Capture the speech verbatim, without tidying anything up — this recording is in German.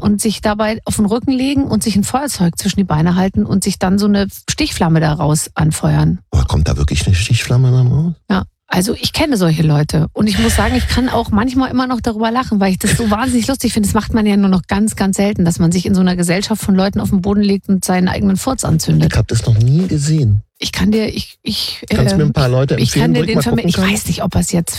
und sich dabei auf den Rücken legen und sich ein Feuerzeug zwischen die Beine halten und sich dann so eine Stichflamme daraus anfeuern. Oh, kommt da wirklich eine Stichflamme dann raus? Ja. Also ich kenne solche Leute und ich muss sagen, ich kann auch manchmal immer noch darüber lachen, weil ich das so wahnsinnig lustig finde. Das macht man ja nur noch ganz, ganz selten, dass man sich in so einer Gesellschaft von Leuten auf den Boden legt und seinen eigenen Furz anzündet. Ich habe das noch nie gesehen. Ich kann dir, ich, ich, Kannst äh, mir ein paar Leute ich empfehlen, kann dir wo ich den mal vermitteln. gucken Ich kann? weiß nicht, ob er es jetzt